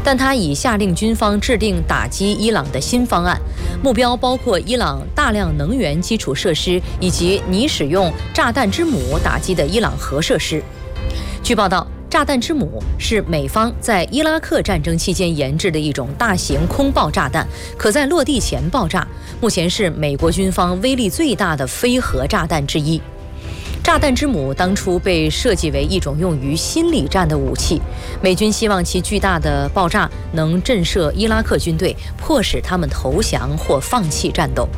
但他已下令军方制定打击伊朗的新方案，目标包括伊朗大量能源基础设施以及拟使用炸弹之母打击的伊朗核设施。据报道，炸弹之母是美方在伊拉克战争期间研制的一种大型空爆炸弹，可在落地前爆炸，目前是美国军方威力最大的非核炸弹之一。炸弹之母当初被设计为一种用于心理战的武器，美军希望其巨大的爆炸能震慑伊拉克军队，迫使他们投降或放弃战斗。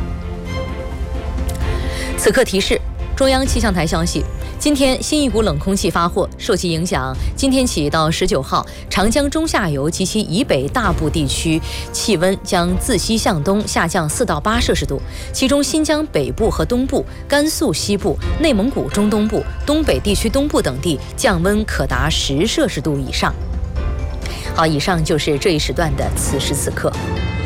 此刻提示：中央气象台消息，今天新一股冷空气发货，受其影响，今天起到19号，长江中下游及其以北大部地区气温将自西向东下降4到8摄氏度，其中新疆北部和东部、甘肃西部、内蒙古中东部、东北地区东部等地降温可达10摄氏度以上。好，以上就是这一时段的此时此刻。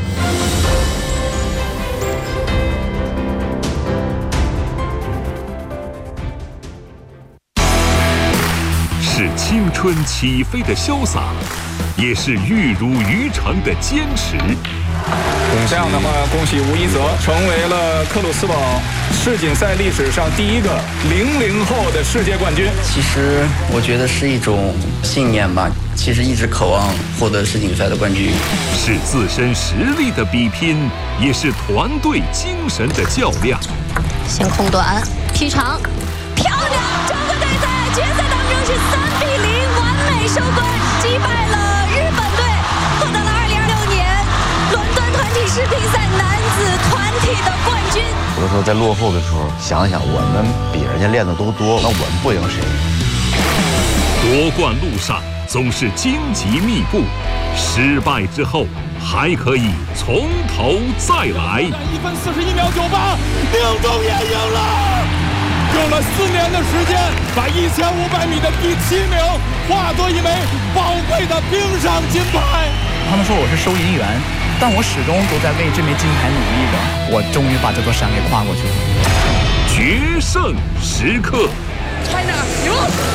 是青春起飞的潇洒，也是玉汝于成的坚持。 这样的话，恭喜吴一泽成为了克鲁斯堡世锦赛历史上第一个00后的世界冠军。 其实我觉得是一种信念吧，其实一直渴望获得世锦赛的冠军。 是自身实力的比拼，也是团队精神的较量。 先空短劈长，漂亮！中国队在决赛当中是3比0完美收官，击败了日本队，获得了2026年伦敦团体世乒赛男子团体的冠军。 有的时候在落后的时候，想想我们比人家练的都多，那我们不赢谁？ 夺冠路上总是荆棘密布，失败之后还可以从头再来。 1分41秒98，宁中也赢了。用了4年的时间，把1500米的第7名化作一枚宝贵的冰上金牌。 他们说我是收银员，但我始终都在为这枚金牌努力着。我终于把这座山给跨过去了。 决胜时刻， 快点，牛！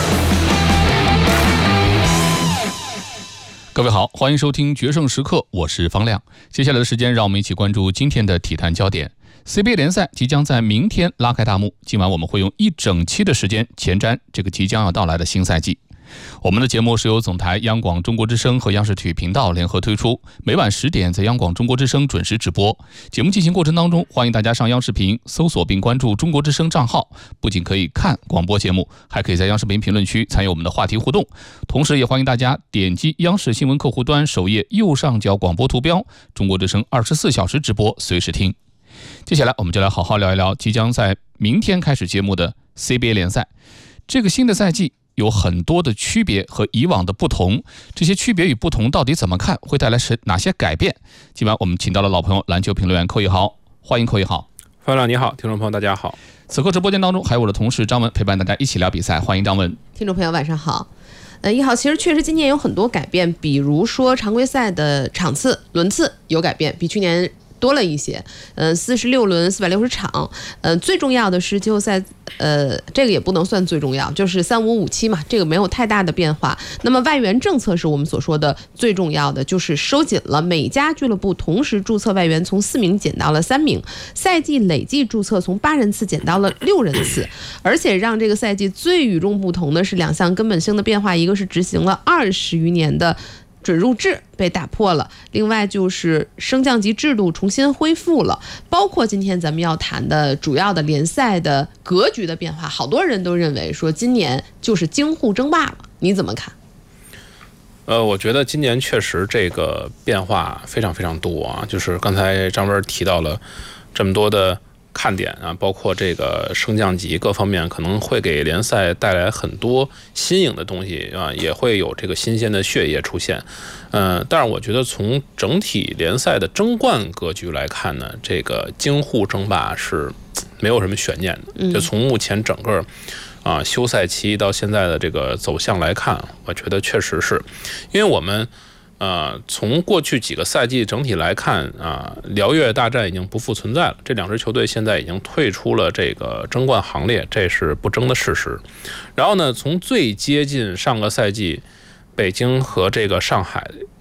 各位好，欢迎收听决胜时刻，我是方亮。接下来的时间，让我们一起关注今天的体坛焦点。CBA 联赛即将在明天拉开大幕，今晚我们会用1整期的时间前瞻这个即将要到来的新赛季。我们的节目是由总台央广中国之声和央视体育频道联合推出，每晚10点在央广中国之声准时直播。节目进行过程当中，欢迎大家上央视频搜索并关注中国之声账号，不仅可以看广播节目，还可以在央视频评论区参与我们的话题互动。同时也欢迎大家点击央视新闻客户端首页右上角广播图标，中国之声24小时直播，随时听。接下来我们就来好好聊一聊即将在明天开始节目的 CBA 联赛。这个新的赛季有很多的区别和以往的不同，这些区别与不同到底怎么看，会带来哪些改变？今晚我们请到了老朋友篮球评论员寇一豪，欢迎寇一豪。 方亮你好，听众朋友大家好。 此刻直播间当中还有我的同事张文陪伴大家一起聊比赛，欢迎张文。 听众朋友晚上好。一豪，其实确实今年有很多改变，比如说常规赛的场次轮次有改变，比去年多了一些，46轮460场，最重要的是季后赛，这个也不能算最重要，就是3557嘛，这个没有太大的变化。那么外援政策是我们所说的最重要的，就是收紧了每家俱乐部同时注册外援从4名减到了3名，赛季累计注册从8人次减到了6人次，而且让这个赛季最与众不同的是2项根本性的变化，一个是执行了20余年的准入制被打破了，另外就是升降级制度重新恢复了，包括今天咱们要谈的主要的联赛的格局的变化，好多人都认为说今年就是京沪争霸了，你怎么看？ 我觉得今年确实这个变化非常非常多啊，就是刚才张文提到了这么多的看点啊，包括这个升降级各方面可能会给联赛带来很多新颖的东西啊，也会有这个新鲜的血液出现。但是我觉得从整体联赛的争冠格局来看呢，这个京沪争霸是没有什么悬念的。就从目前整个休赛期到现在的这个走向来看，我觉得确实是，因为我们从过去几个赛季整体来看辽粤大战已经不复存在了，这2支球队现在已经退出了这个争冠行列，这是不争的事实。然后呢，从最接近上个赛季北京和这个上海